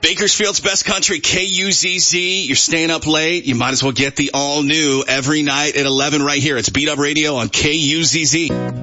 Bakersfield's best country, KUZZ. You're staying up late. You might as well get the all new every night at 11 right here. It's Beat Up Radio on KUZZ.